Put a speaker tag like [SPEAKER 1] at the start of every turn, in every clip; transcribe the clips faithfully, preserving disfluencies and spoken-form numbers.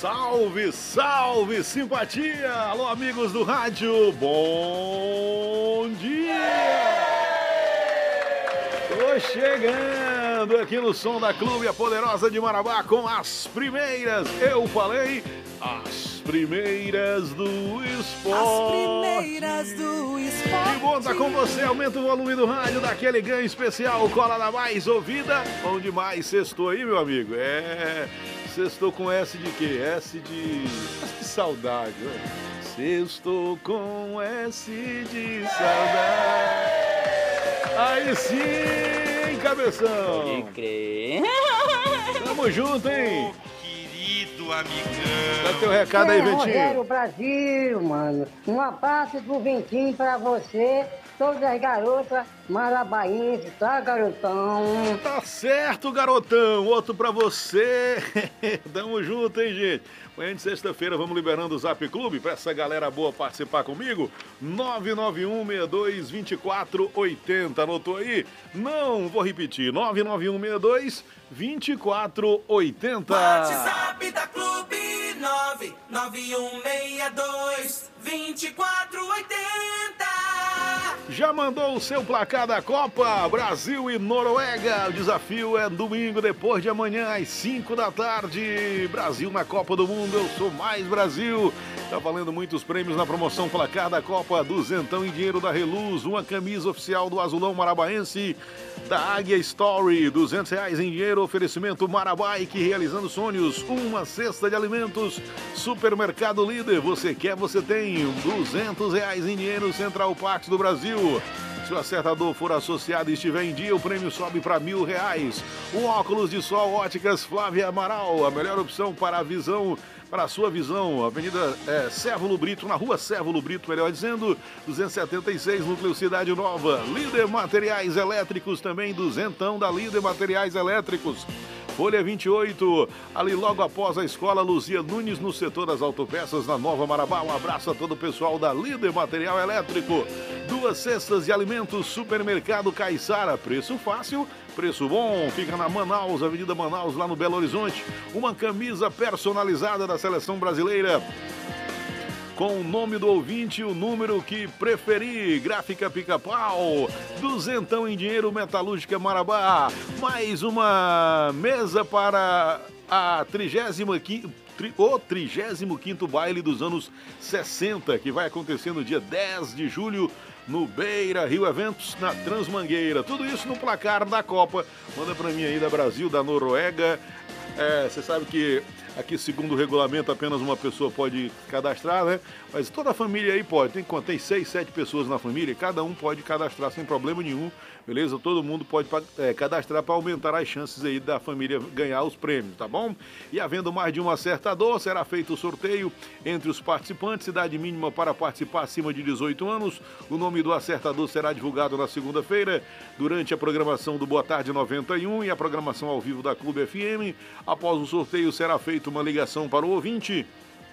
[SPEAKER 1] Salve, salve, simpatia! Alô, amigos do rádio, bom dia! Tô chegando aqui no Som da Clube, a Poderosa de Marabá, com as primeiras, eu falei, as primeiras do esporte.
[SPEAKER 2] As primeiras do esporte.
[SPEAKER 1] Que bom tá com você, aumenta o volume do rádio, daquele ganho especial, cola na mais ouvida. Bom demais, sextou aí, meu amigo? É... Sextou com S de quê? S de... S de saudade, né? Sextou com S de saudade. Aí sim, cabeção.
[SPEAKER 2] Pode crer.
[SPEAKER 1] Tamo junto, hein?
[SPEAKER 3] Ô, querido amigão.
[SPEAKER 1] Dá teu recado aí,
[SPEAKER 4] É, Rogério
[SPEAKER 1] Ventinho.
[SPEAKER 4] Brasil, mano. Um abraço do Ventinho pra você, todas as garotas marabaenses, tá, garotão?
[SPEAKER 1] Tá certo, garotão. Outro pra você. Tamo junto, hein, gente? Amanhã de sexta-feira vamos liberando o Zap Clube pra essa galera boa participar comigo. nove nove um seis dois dois quatro oito zero. Anotou aí? Não, vou repetir. nove nove um seis dois dois quatro oito zero.
[SPEAKER 2] WhatsApp da Clube nove nove um seis dois dois quatro oito zero.
[SPEAKER 1] Já mandou o seu placar da Copa? Brasil e Noruega. O desafio é domingo, depois de amanhã, às cinco da tarde. Brasil na Copa do Mundo. Eu sou mais Brasil. Tá valendo muitos prêmios na promoção Placar da Copa. Duzentão em dinheiro da Reluz. Uma camisa oficial do Azulão Marabaense. Da Águia Story. Duzentos reais em dinheiro. Oferecimento Marabike, realizando sonhos. Uma cesta de alimentos. Supermercado Líder. Você quer, você tem. Duzentos reais em dinheiro. Central Parks do Brasil. Se o acertador for associado e estiver em dia, o prêmio sobe para mil reais. Um óculos de sol Óticas Flávia Amaral, a melhor opção para a visão, para a sua visão. Avenida é, Cévulo Brito, na rua Cévulo Brito, melhor dizendo, duzentos e setenta e seis, Núcleo Cidade Nova. Líder Materiais Elétricos também, duzentão da Líder Materiais Elétricos. Folha vinte e oito, ali logo após a escola Luzia Nunes, no setor das autopeças, na Nova Marabá. Um abraço a todo o pessoal da Líder Material Elétrico. Duas cestas de alimentos, Supermercado Caiçara, preço fácil, preço bom. Fica na Manaus, Avenida Manaus, lá no Belo Horizonte. Uma camisa personalizada da Seleção Brasileira, com o nome do ouvinte e o número que preferir. Gráfica Pica-Pau, duzentão em dinheiro, Metalúrgica Marabá. Mais uma mesa para a trigésima quinta, tri, o trigésimo quinto baile dos anos sessenta, que vai acontecer no dia dez de julho, no Beira Rio Eventos, na Transmangueira. Tudo isso no placar da Copa. Manda pra mim aí da Brasil, da Noruega. É, você sabe que aqui, segundo o regulamento, apenas uma pessoa pode cadastrar, né? Mas toda a família aí pode. Tem quanto? Tem seis, sete pessoas na família. Cada um pode cadastrar sem problema nenhum, beleza? Todo mundo pode é, cadastrar para aumentar as chances aí da família ganhar os prêmios, tá bom? E havendo mais de um acertador, será feito o sorteio entre os participantes. Idade mínima para participar acima de dezoito anos. O nome do acertador será divulgado na segunda-feira, durante a programação do Boa Tarde noventa e um e a programação ao vivo da Clube F M. Após o sorteio, será feita uma ligação para o ouvinte.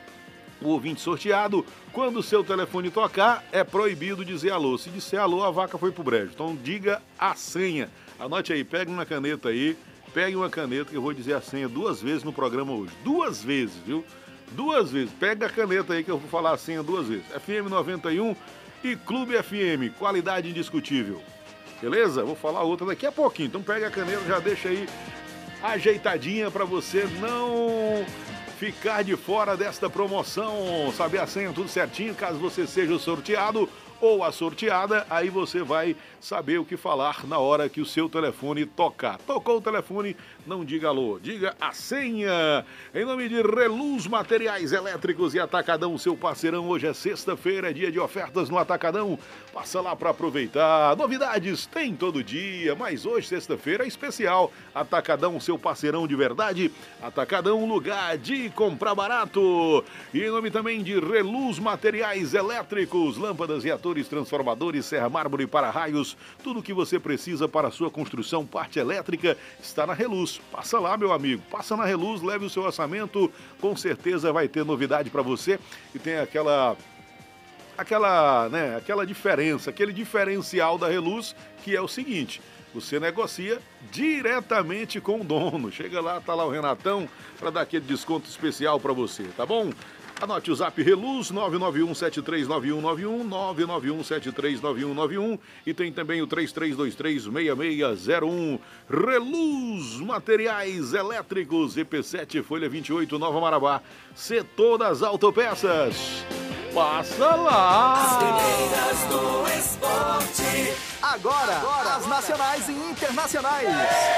[SPEAKER 1] O ouvinte sorteado, quando o seu telefone tocar, é proibido dizer alô. Se disser alô, a vaca foi pro brejo. Então diga a senha. Anote aí, pegue uma caneta aí, pegue uma caneta que eu vou dizer a senha duas vezes no programa hoje. Duas vezes, viu? Duas vezes. Pega a caneta aí que eu vou falar a senha duas vezes. F M noventa e um e Clube F M, qualidade indiscutível. Beleza? Vou falar outra daqui a pouquinho. Então pega a caneta, já deixa aí ajeitadinha para você não ficar de fora desta promoção. Saber a senha tudo certinho, caso você seja o sorteado ou a sorteada, aí você vai saber o que falar na hora que o seu telefone tocar. Tocou o telefone, não diga alô, diga a senha. Em nome de Reluz Materiais Elétricos e Atacadão, seu parceirão. Hoje é sexta-feira, é dia de ofertas no Atacadão. Passa lá para aproveitar. Novidades tem todo dia, mas hoje, sexta-feira, é especial. Atacadão, seu parceirão de verdade. Atacadão, lugar de comprar barato. E em nome também de Reluz Materiais Elétricos, lâmpadas e atores, transformadores, serra, mármore, para-raios, tudo o que você precisa para a sua construção, parte elétrica, está na Reluz. Passa lá, meu amigo, passa na Reluz, leve o seu orçamento, com certeza vai ter novidade para você. E tem aquela aquela, né, aquela diferença, aquele diferencial da Reluz, que é o seguinte: você negocia diretamente com o dono. Chega lá, tá lá o Renatão para dar aquele desconto especial para você, tá bom? Anote o Zap Reluz, nove nove um sete três nove um nove um, nove nove um sete três nove um nove um, e tem também o três três dois três seis seis zero um. Reluz Materiais Elétricos, E P sete, Folha vinte e oito, Nova Marabá, setor das autopeças. Passa lá!
[SPEAKER 2] As primeiras do esporte.
[SPEAKER 5] Agora, Agora as nacionais e internacionais.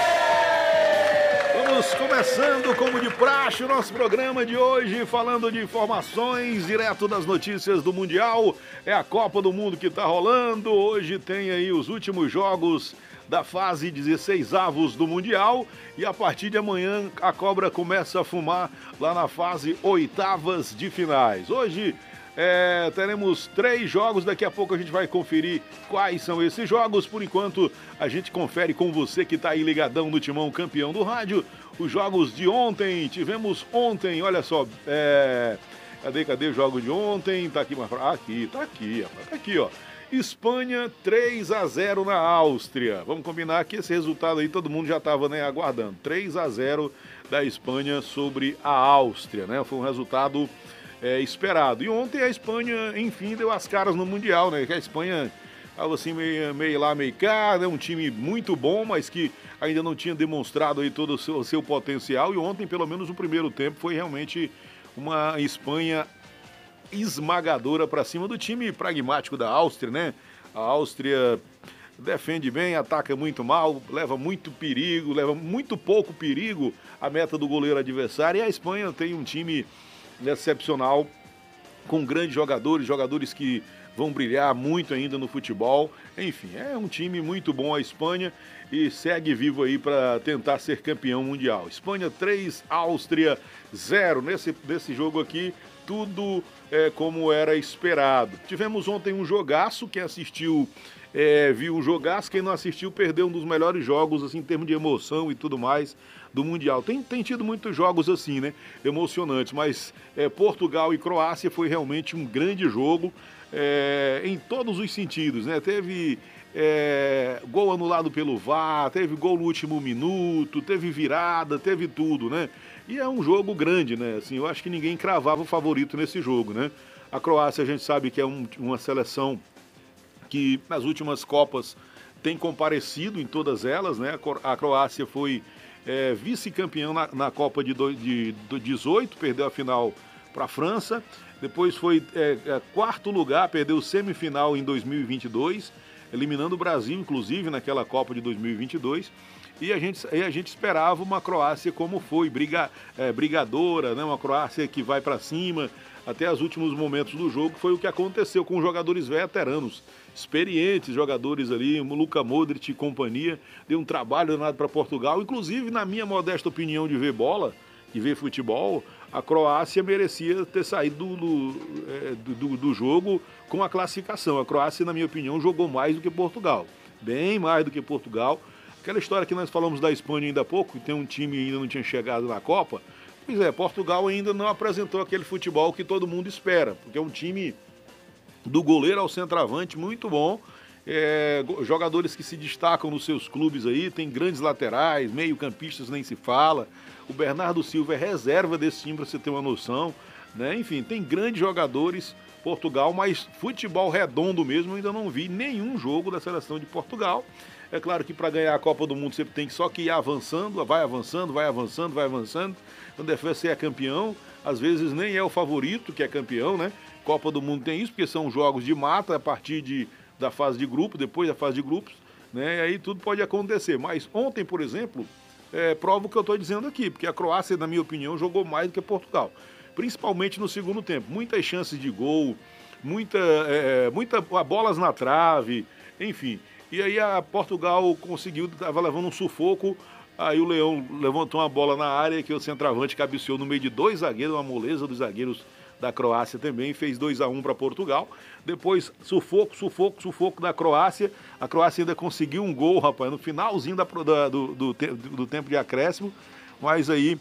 [SPEAKER 1] Vamos começando, como de praxe, o nosso programa de hoje, falando de informações direto das notícias do Mundial. É a Copa do Mundo que está rolando. Hoje tem aí os últimos jogos da fase dezesseis avos do Mundial. E a partir de amanhã a cobra começa a fumar lá na fase oitavas de finais. Hoje É, teremos três jogos, daqui a pouco a gente vai conferir quais são esses jogos. Por enquanto, a gente confere com você que está aí ligadão no Timão, campeão do rádio. Os jogos de ontem, tivemos ontem, olha só, é, cadê, cadê os jogos de ontem? Tá aqui, ah, aqui, tá aqui, rapaz, tá aqui, ó. Espanha três a zero na Áustria. Vamos combinar que esse resultado aí todo mundo já estava, né, aguardando. três a zero da Espanha sobre a Áustria, né? Foi um resultado É, esperado. E ontem a Espanha, enfim, deu as caras no Mundial, né? Que a Espanha estava assim meio, meio lá, meio cá, né? Um time muito bom, mas que ainda não tinha demonstrado aí todo o seu, o seu potencial. E ontem, pelo menos no primeiro tempo, foi realmente uma Espanha esmagadora para cima do time pragmático da Áustria, né? A Áustria defende bem, ataca muito mal, leva muito perigo, leva muito pouco perigo à meta do goleiro adversário. E a Espanha tem um time excepcional, com grandes jogadores, jogadores que vão brilhar muito ainda no futebol. Enfim, é um time muito bom a Espanha e segue vivo aí para tentar ser campeão mundial. Espanha três, Áustria zero. Nesse, nesse jogo aqui, tudo é como era esperado. Tivemos ontem um jogaço, quem assistiu é, viu um jogaço, quem não assistiu perdeu um dos melhores jogos, assim, em termos de emoção e tudo mais, do Mundial. Tem, tem tido muitos jogos assim, né, emocionantes, mas é, Portugal e Croácia foi realmente um grande jogo, é, em todos os sentidos, né, teve é, gol anulado pelo V A R, teve gol no último minuto, teve virada, teve tudo, né, e é um jogo grande, né, assim, eu acho que ninguém cravava o favorito nesse jogo, né. A Croácia a gente sabe que é um, uma seleção que nas últimas Copas tem comparecido em todas elas, né, a Croácia foi É, vice-campeão na, na Copa de, do, de, de dezoito, perdeu a final para a França. Depois foi é, é, quarto lugar, perdeu semifinal em dois mil e vinte e dois, eliminando o Brasil, inclusive, naquela Copa de dois mil e vinte e dois. E a gente, e a gente esperava uma Croácia como foi, briga, é, brigadora, né? Uma Croácia que vai para cima até os últimos momentos do jogo. Foi o que aconteceu com os jogadores veteranos, experientes jogadores ali, o Luka Modric e companhia. Deu um trabalho danado para Portugal. Inclusive, na minha modesta opinião de ver bola, de ver futebol, a Croácia merecia ter saído do, do, é, do, do jogo com a classificação. A Croácia, na minha opinião, jogou mais do que Portugal. Bem mais do que Portugal. Aquela história que nós falamos da Espanha ainda há pouco, que tem um time que ainda não tinha chegado na Copa. Pois é, Portugal ainda não apresentou aquele futebol que todo mundo espera, porque é um time do goleiro ao centroavante muito bom, é, jogadores que se destacam nos seus clubes aí, tem grandes laterais, meio-campistas nem se fala. O Bernardo Silva é reserva desse time, para você ter uma noção, né? Enfim, tem grandes jogadores, Portugal, mas futebol redondo mesmo, eu ainda não vi nenhum jogo da seleção de Portugal. É claro que para ganhar a Copa do Mundo você tem só que ir avançando, vai avançando, vai avançando, vai avançando. Quando você é campeão, às vezes nem é o favorito que é campeão, né? Copa do Mundo tem isso, porque são jogos de mata a partir de, da fase de grupo, depois da fase de grupos, né? E aí tudo pode acontecer. Mas ontem, por exemplo, é, prova o que eu estou dizendo aqui, porque a Croácia, na minha opinião, jogou mais do que Portugal. Principalmente no segundo tempo. Muitas chances de gol, muita, é, muita bolas na trave, enfim. E aí a Portugal conseguiu, estava levando um sufoco, aí o Leão levantou uma bola na área que o centroavante cabeceou no meio de dois zagueiros, uma moleza dos zagueiros da Croácia também, fez dois a um para Portugal. Depois sufoco, sufoco, sufoco da Croácia. A Croácia ainda conseguiu um gol, rapaz, no finalzinho da, da, do, do, do tempo de acréscimo, mas aí,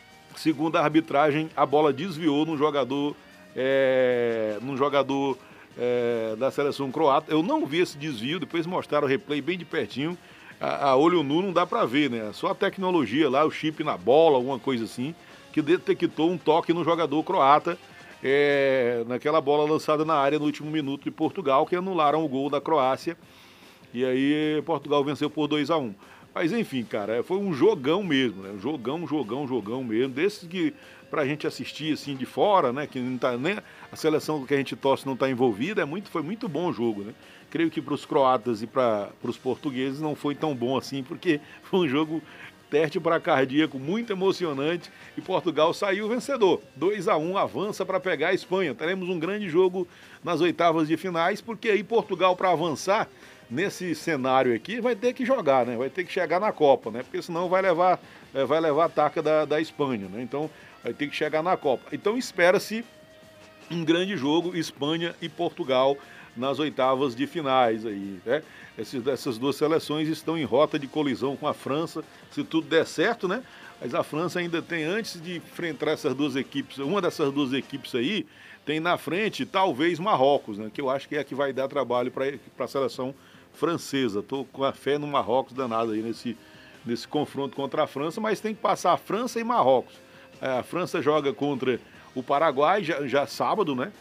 [SPEAKER 1] segundo a arbitragem, a bola desviou num jogador, é, num jogador é, da seleção croata. Eu não vi esse desvio, depois mostraram o replay bem de pertinho. A, a olho nu não dá para ver, né? Só a tecnologia lá, o chip na bola, alguma coisa assim, que detectou um toque no jogador croata, é, naquela bola lançada na área no último minuto de Portugal, que anularam o gol da Croácia. E aí Portugal venceu por dois a um. Mas enfim, cara, foi um jogão mesmo, né? Um jogão, jogão, jogão mesmo. Desses que pra gente assistir assim de fora, né? Que não tá, nem a seleção que a gente torce não tá envolvida, é muito, foi muito bom o jogo, né? Creio que para os croatas e para os portugueses não foi tão bom assim, porque foi um jogo teste para cardíaco, muito emocionante, e Portugal saiu vencedor. dois a um, avança para pegar a Espanha. Teremos um grande jogo nas oitavas de finais, porque aí Portugal, para avançar nesse cenário aqui, vai ter que jogar, né? Vai ter que chegar na Copa, né? Porque senão vai levar, vai levar a taca da, da Espanha, né? Então vai ter que chegar na Copa. Então espera-se um grande jogo, Espanha e Portugal, nas oitavas de finais aí, né? Esses, essas duas seleções estão em rota de colisão com a França, se tudo der certo, né? Mas a França ainda tem, antes de enfrentar essas duas equipes, uma dessas duas equipes aí, tem na frente talvez Marrocos, né? Que eu acho que é a que vai dar trabalho para a seleção francesa. Tô com a fé no Marrocos danado aí nesse, nesse confronto contra a França, mas tem que passar a França e Marrocos. A França joga contra o Paraguai já, já sábado, né?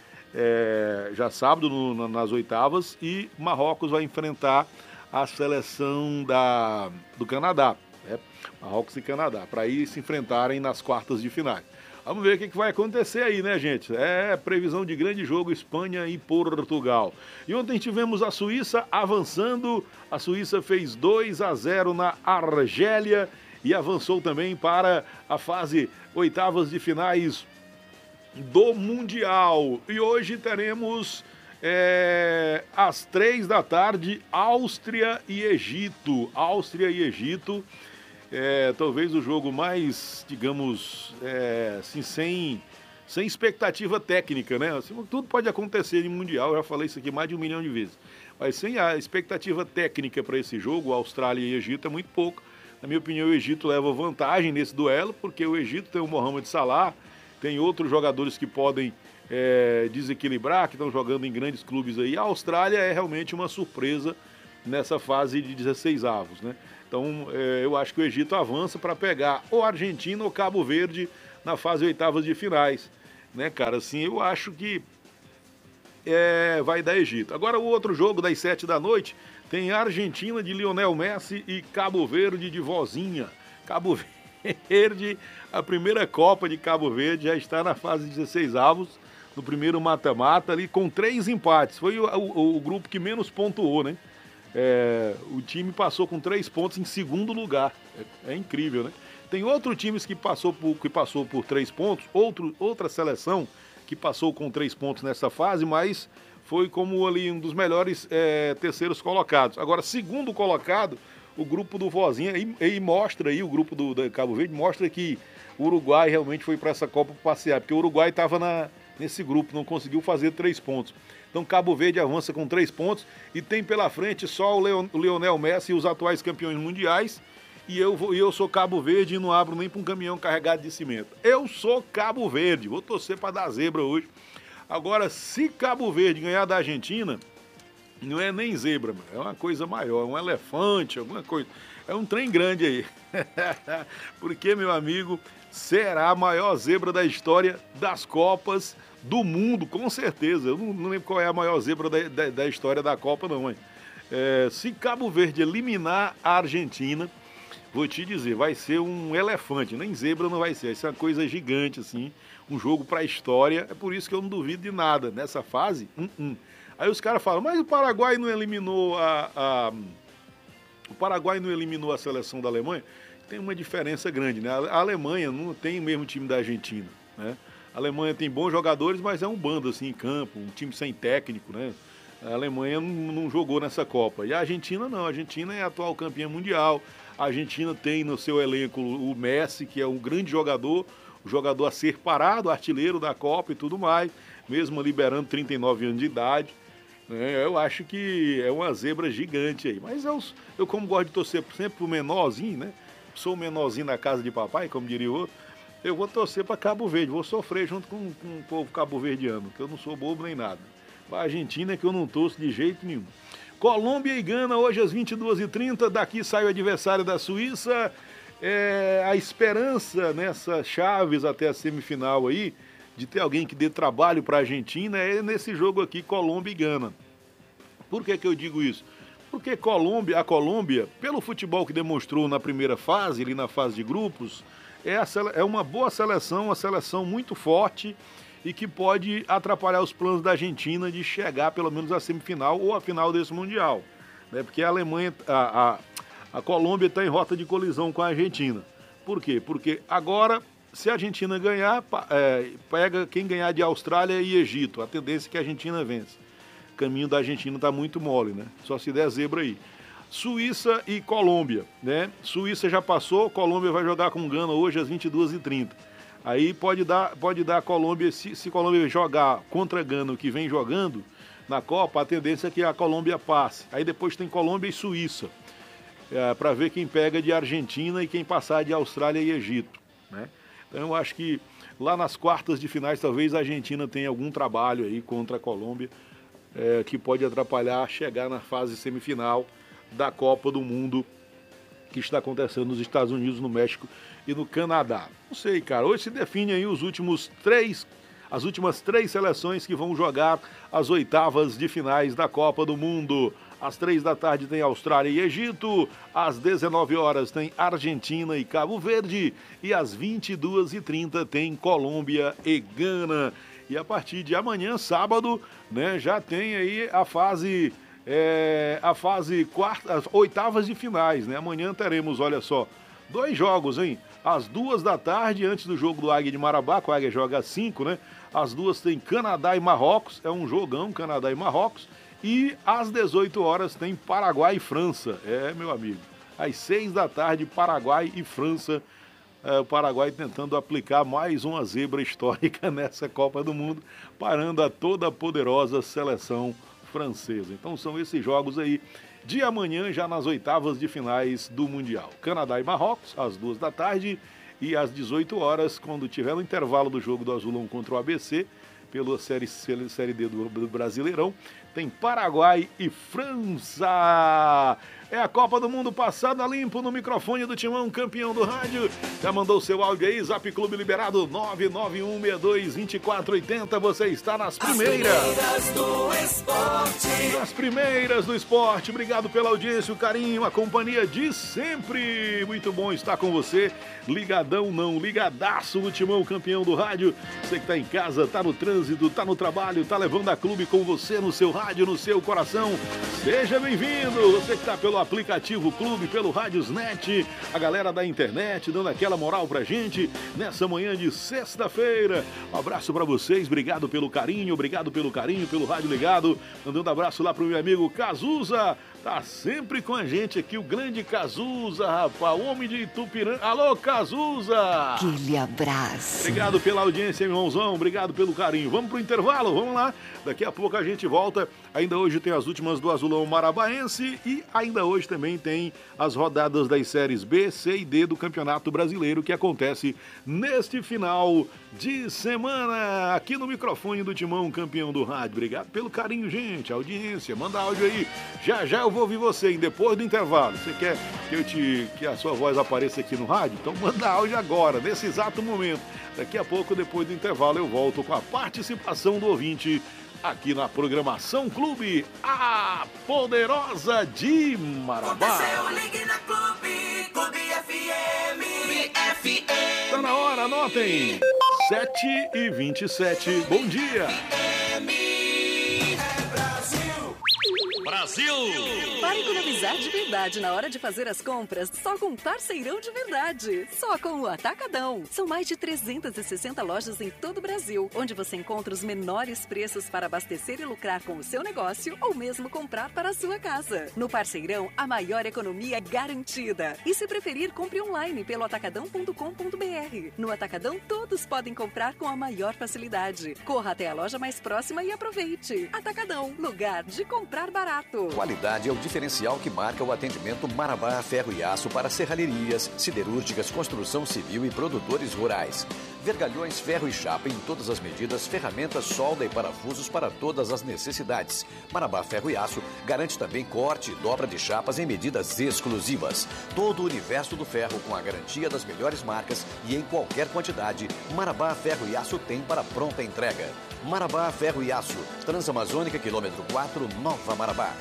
[SPEAKER 1] É, já sábado no, nas oitavas, e Marrocos vai enfrentar a seleção da, do Canadá, né? Marrocos e Canadá, para ir se enfrentarem nas quartas de finais. Vamos ver o que, que vai acontecer aí, né, gente? É previsão de grande jogo, Espanha e Portugal. E ontem tivemos a Suíça avançando, a Suíça fez dois a zero na Argélia e avançou também para a fase oitavas de finais do Mundial. E hoje teremos é, às três da tarde Áustria e Egito. Áustria e Egito, é, talvez o jogo mais, digamos, é, assim, sem, sem expectativa técnica, né? Assim, tudo pode acontecer em Mundial, eu já falei isso aqui mais de um milhão de vezes. Mas sem a expectativa técnica para esse jogo, Austrália e Egito, é muito pouco. Na minha opinião, o Egito leva vantagem nesse duelo, porque o Egito tem o Mohamed Salah, tem outros jogadores que podem é, desequilibrar, que estão jogando em grandes clubes aí. A Austrália é realmente uma surpresa nessa fase de dezesseis avos, né? Então é, eu acho que o Egito avança para pegar ou Argentina ou Cabo Verde na fase oitavas de finais, né, cara? Assim, eu acho que é, vai dar Egito. Agora o outro jogo das sete da noite tem Argentina de Lionel Messi e Cabo Verde de Vozinha. Cabo Verde, a primeira Copa de Cabo Verde, já está na fase de dezesseis avos, no primeiro mata-mata ali, com três empates. Foi o, o, o grupo que menos pontuou, né? É, o time passou com três pontos em segundo lugar. É, é incrível, né? Tem outros times que passou por, que passou por três pontos, outro, outra seleção que passou com três pontos nessa fase, mas foi como ali um dos melhores é, terceiros colocados. Agora, segundo colocado, o grupo do Vozinha, e, e mostra aí, o grupo do, do Cabo Verde, mostra que o Uruguai realmente foi para essa Copa passear, porque o Uruguai estava nesse grupo, não conseguiu fazer três pontos. Então Cabo Verde avança com três pontos e tem pela frente só o, Leon, o Lionel Messi e os atuais campeões mundiais, e eu, vou, eu sou Cabo Verde e não abro nem para um caminhão carregado de cimento. Eu sou Cabo Verde, vou torcer para dar zebra hoje. Agora, se Cabo Verde ganhar da Argentina, não é nem zebra, mano. É uma coisa maior, um elefante, alguma coisa. É um trem grande aí. Porque, meu amigo, será a maior zebra da história das Copas do mundo, com certeza. Eu não, não lembro qual é a maior zebra da, da, da história da Copa, não, mãe. É, se Cabo Verde eliminar a Argentina, vou te dizer, vai ser um elefante, nem zebra não vai ser. Vai ser uma coisa gigante, assim, um jogo para a história. É por isso que eu não duvido de nada. Nessa fase, hum, hum. Aí os caras falam, mas o Paraguai não eliminou a, a... O Paraguai não eliminou a seleção da Alemanha? Tem uma diferença grande, né? A Alemanha não tem o mesmo time da Argentina, né? A Alemanha tem bons jogadores, mas é um bando assim em campo, um time sem técnico, né? A Alemanha não, não jogou nessa Copa. E a Argentina não, a Argentina é a atual campeã mundial. A Argentina tem no seu elenco o Messi, que é um grande jogador, o jogador a ser parado, artilheiro da Copa e tudo mais, mesmo liberando trinta e nove anos de idade. Eu acho que é uma zebra gigante aí. Mas eu, eu como gosto de torcer sempre pro menorzinho, né? Sou o menorzinho na casa de papai, como diria o outro. Eu vou torcer para Cabo Verde, vou sofrer junto com, com o povo cabo-verdiano, que eu não sou bobo nem nada. Para a Argentina, que eu não torço de jeito nenhum. Colômbia e Gana, hoje às vinte e duas e trinta. Daqui sai o adversário da Suíça. É, a esperança nessas chaves até a semifinal aí, de ter alguém que dê trabalho para a Argentina, é nesse jogo aqui, Colômbia e Gana. Por que que eu digo isso? Porque Colômbia, a Colômbia, pelo futebol que demonstrou na primeira fase, ali na fase de grupos, é, a, é uma boa seleção, uma seleção muito forte e que pode atrapalhar os planos da Argentina de chegar pelo menos à semifinal ou à final desse Mundial. Né? Porque a Alemanha, a, a, a Colômbia está em rota de colisão com a Argentina. Por quê? Porque agora, se a Argentina ganhar, é, pega quem ganhar de Austrália e Egito. A tendência é que a Argentina vence. O caminho da Argentina está muito mole, né? Só se der zebra aí. Suíça e Colômbia, né? Suíça já passou, Colômbia vai jogar com Gana hoje às vinte e duas e trinta. Aí pode dar, pode dar a Colômbia, se, se Colômbia jogar contra Gana, o que vem jogando na Copa, a tendência é que a Colômbia passe. Aí depois tem Colômbia e Suíça, é, para ver quem pega de Argentina e quem passar de Austrália e Egito, né? Então eu acho que lá nas quartas de finais talvez a Argentina tenha algum trabalho aí contra a Colômbia, é, que pode atrapalhar chegar na fase semifinal da Copa do Mundo que está acontecendo nos Estados Unidos, no México e no Canadá. Não sei, cara. Hoje se define aí os últimos três, as últimas três seleções que vão jogar as oitavas de finais da Copa do Mundo. Às três da tarde tem Austrália e Egito, às dezenove horas tem Argentina e Cabo Verde e às vinte e duas e trinta tem Colômbia e Gana. E a partir de amanhã, sábado, né, já tem aí a fase... É, a fase quarta, as oitavas de finais, né? Amanhã teremos, olha só, dois jogos, hein? Às duas da tarde, antes do jogo do Águia de Marabá, que o Águia joga às cinco, né? Às duas tem Canadá e Marrocos, é um jogão, Canadá e Marrocos. E às dezoito horas tem Paraguai e França, é, meu amigo. Às seis da tarde, Paraguai e França. É, o Paraguai tentando aplicar mais uma zebra histórica nessa Copa do Mundo, parando a toda a poderosa seleção francesa. Então são esses jogos aí de amanhã, já nas oitavas de finais do Mundial. Canadá e Marrocos, às duas da tarde, e às dezoito horas, quando tiver no intervalo do jogo do Azulão contra o A B C, pela série, série D do, do Brasileirão, tem Paraguai e França. É a Copa do Mundo passada limpo no microfone do Timão, campeão do rádio. Já mandou seu áudio aí, Zap Clube liberado nove nove um seis dois, dois quatro oito zero. Você está nas primeiras. As primeiras do esporte. Nas primeiras do esporte. Obrigado pela audiência, o carinho, a companhia de sempre. Muito bom estar com você. Ligadão não, ligadaço no Timão, campeão do rádio. Você que está em casa, está no trânsito, está no trabalho, está levando a Clube com você no seu rádio, no seu coração. Seja bem-vindo. Você que está pelo aplicativo Clube, pelo Radiosnet, a galera da internet dando aquela moral pra gente nessa manhã de sexta-feira. Um abraço pra vocês, obrigado pelo carinho, obrigado pelo carinho, pelo rádio ligado. Mandando um abraço lá pro meu amigo Cazuza, tá sempre com a gente aqui, o grande Cazuza, rapaz, o homem de Itupiranga. Alô, Cazuza!
[SPEAKER 6] Aquele abraço.
[SPEAKER 1] Obrigado pela audiência, meu irmãozão, obrigado pelo carinho. Vamos pro intervalo, vamos lá. Daqui a pouco a gente volta. Ainda hoje tem as últimas do Azulão Marabaense e ainda hoje também tem as rodadas das séries B, C e D do Campeonato Brasileiro que acontece neste final de semana aqui no microfone do Timão, campeão do rádio. Obrigado pelo carinho, gente, audiência, manda áudio aí. Já já eu vou ouvir você, hein, depois do intervalo. Você quer que, eu te, que a sua voz apareça aqui no rádio? Então manda áudio agora, nesse exato momento. Daqui a pouco, depois do intervalo, eu volto com a participação do ouvinte aqui na programação Clube, a poderosa de Marabá.
[SPEAKER 2] Aconteceu, ligue na Clube, Clube F M. Clube F M.
[SPEAKER 1] Tá na hora, anotem. sete e vinte e sete, bom dia.
[SPEAKER 3] Brasil!
[SPEAKER 6] Para economizar de verdade na hora de fazer as compras, só com Parceirão de Verdade. Só com o Atacadão. São mais de trezentas e sessenta lojas em todo o Brasil, onde você encontra os menores preços para abastecer e lucrar com o seu negócio ou mesmo comprar para a sua casa. No Parceirão, a maior economia é garantida. E se preferir, compre online pelo atacadão ponto com ponto b r. No Atacadão, todos podem comprar com a maior facilidade. Corra até a loja mais próxima e aproveite. Atacadão, lugar de comprar barato. aeroporto.
[SPEAKER 7] Qualidade é o diferencial que marca o atendimento Marabá Ferro e Aço para serralherias, siderúrgicas, construção civil e produtores rurais. Vergalhões, ferro e chapa em todas as medidas, ferramentas, solda e parafusos para todas as necessidades. Marabá Ferro e Aço garante também corte e dobra de chapas em medidas exclusivas. Todo o universo do ferro com a garantia das melhores marcas e em qualquer quantidade, Marabá Ferro e Aço tem para pronta entrega. Marabá Ferro e Aço, Transamazônica, quilômetro quatro, Nova Marabá.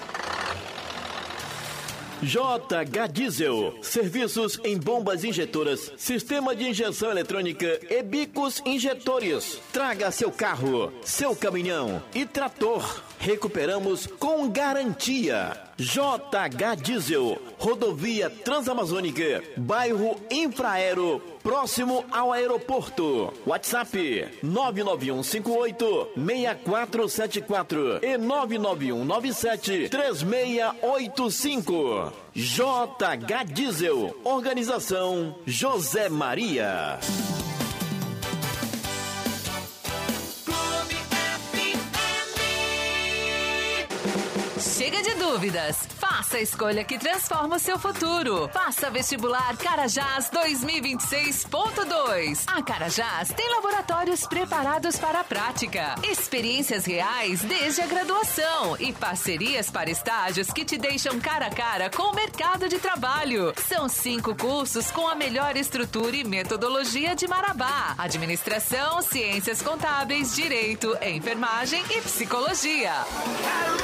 [SPEAKER 8] J H Diesel, serviços em bombas injetoras, sistema de injeção eletrônica e bicos injetores. Traga seu carro, seu caminhão e trator. Recuperamos com garantia. J H Diesel, rodovia Transamazônica, bairro Infraero, próximo ao aeroporto. WhatsApp nove nove um cinco oito, seis quatro sete quatro e nove nove um nove sete, três seis oito cinco. J H Diesel, organização José Maria.
[SPEAKER 9] Chega de dúvidas. Faça a escolha que transforma o seu futuro. Faça vestibular Carajás dois mil e vinte e seis ponto dois. A Carajás tem laboratórios preparados para a prática, experiências reais desde a graduação e parcerias para estágios que te deixam cara a cara com o mercado de trabalho. São cinco cursos com a melhor estrutura e metodologia de Marabá: administração, ciências contábeis, direito, enfermagem e psicologia.